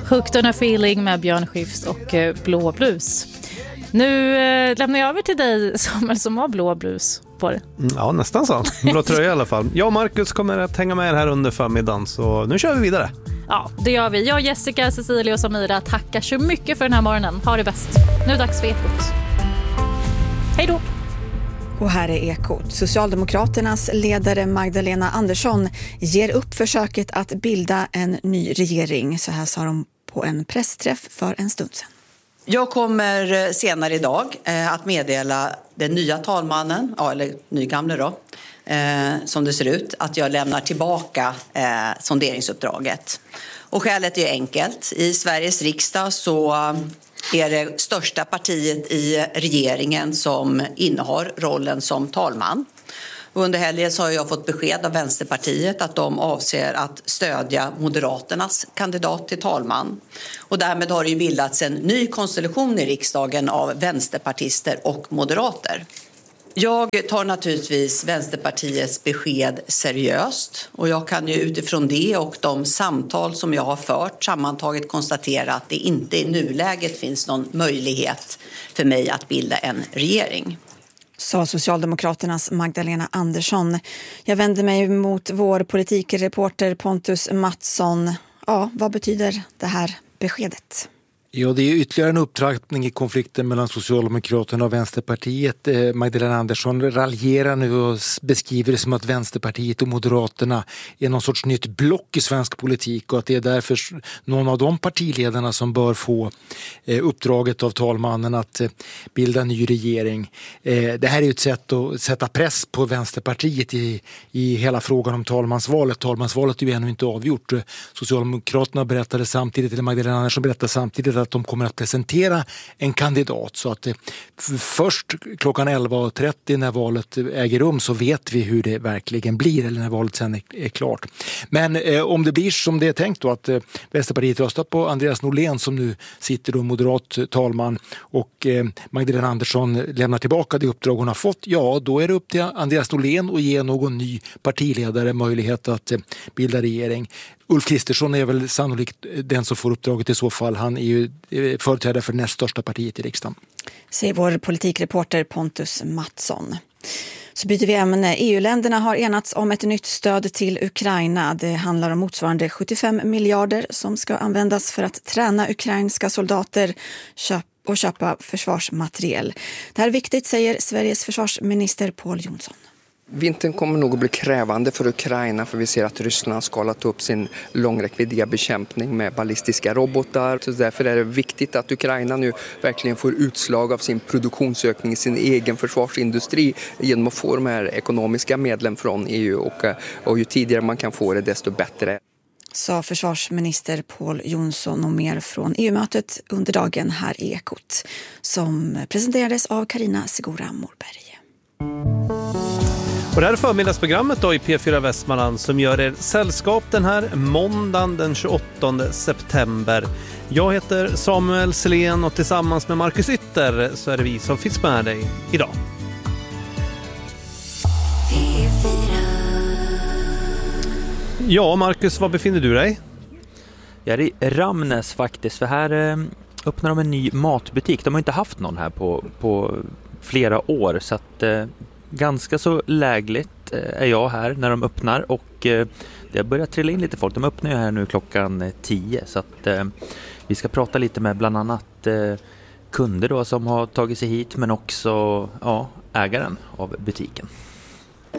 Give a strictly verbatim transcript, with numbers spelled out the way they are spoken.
Hooked on a feeling med Björn Skifs och eh, Blå blus. Nu eh, lämnar jag över till dig Samuel som har blå blus på det. Ja, nästan så. Blå tröja i alla fall. Jag och Marcus kommer att hänga med här under förmiddagen, så nu kör vi vidare. Ja, det gör vi. Jag, Jessica, Cecilia och Samira tackar så mycket för den här morgonen. Ha det bäst. Nu är det dags för Ekot. Hej då! Och här är Ekot. Socialdemokraternas ledare Magdalena Andersson ger upp försöket att bilda en ny regering. Så här sa de på en pressträff för en stund sedan. Jag kommer senare idag eh, att meddela den nya talmannen, ja, eller nygamle då, eh, som det ser ut, att jag lämnar tillbaka eh, sonderingsuppdraget. Och skälet är enkelt. I Sveriges riksdag så är det största partiet i regeringen som innehar rollen som talman. Under helgen så har jag fått besked av Vänsterpartiet att de avser att stödja Moderaternas kandidat till talman. Och därmed har det ju bildats en ny konstellation i riksdagen av vänsterpartister och moderater. Jag tar naturligtvis Vänsterpartiets besked seriöst och jag kan ju utifrån det och de samtal som jag har fört sammantaget konstatera att det inte i nuläget finns någon möjlighet för mig att bilda en regering. Sa Socialdemokraternas Magdalena Andersson. Jag vänder mig mot vår politikreporter Pontus Mattsson. Ja, vad betyder det här beskedet? Ja, det är ytterligare en upptrappning i konflikten mellan Socialdemokraterna och Vänsterpartiet. Eh, Magdalena Andersson raljerar nu och beskriver det som att Vänsterpartiet och Moderaterna är någon sorts nytt block i svensk politik och att det är därför någon av de partiledarna som bör få eh, uppdraget av talmannen att eh, bilda en ny regering. Eh, det här är ju ett sätt att sätta press på Vänsterpartiet i, i hela frågan om talmansvalet. Talmansvalet är ju ännu inte avgjort. Socialdemokraterna berättade samtidigt, eller Magdalena Andersson berättade samtidigt att de kommer att presentera en kandidat, så att först klockan elva trettio när valet äger rum så vet vi hur det verkligen blir, eller när valet sen är, är klart. Men eh, om det blir som det är tänkt då, att eh, Vänsterpartiet röstar på Andreas Norlén som nu sitter då moderat talman och eh, Magdalena Andersson lämnar tillbaka det uppdrag hon har fått, ja då är det upp till Andreas Norlén att ge någon ny partiledare möjlighet att eh, bilda regering. Ulf Kristersson är väl sannolikt den som får uppdraget i så fall. Han är ju företrädare för näst största partiet i riksdagen. Säger vår politikreporter Pontus Mattsson. Så byter vi ämne. E U-länderna har enats om ett nytt stöd till Ukraina. Det handlar om motsvarande sjuttiofem miljarder som ska användas för att träna ukrainska soldater och köpa försvarsmateriel. Det här är viktigt, säger Sveriges försvarsminister Pål Jonsson. Vintern kommer nog att bli krävande för Ukraina, för vi ser att Ryssland har skalat upp sin långräckviddiga bekämpning med ballistiska robotar. Så därför är det viktigt att Ukraina nu verkligen får utslag av sin produktionsökning i sin egen försvarsindustri genom att få de här ekonomiska medlen från E U, och, och ju tidigare man kan få det desto bättre. Sa försvarsminister Pål Jonsson, och mer från E U-mötet under dagen här i Ekot som presenterades av Carina Segura Morberg. Och det här är förmiddagsprogrammet då i P fyra Västmanland som gör er sällskap den här måndagen den tjugoåttonde september. Jag heter Samuel Selén och tillsammans med Marcus Ytter så är det vi som finns med dig idag. Ja, Marcus, var befinner du dig? Jag är i Ramnäs faktiskt, för här eh, öppnar de en ny matbutik. De har inte haft någon här på, på flera år, så att eh, ganska så lägligt eh, är jag här när de öppnar, och eh, det har börjat trilla in lite folk. De öppnar ju här nu klockan eh, tio, så att eh, vi ska prata lite med bland annat eh, kunder då som har tagit sig hit, men också ja, ägaren av butiken.